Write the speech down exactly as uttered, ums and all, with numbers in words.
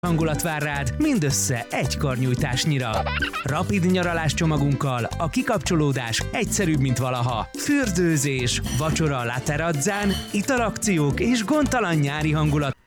hangulat vár rád mindössze egy karnyújtásnyira. Rapid nyaralás csomagunkkal a kikapcsolódás egyszerűbb, mint valaha. Fürdőzés, vacsora a La Terrazzán, italakciók és gondtalan nyári hangulat.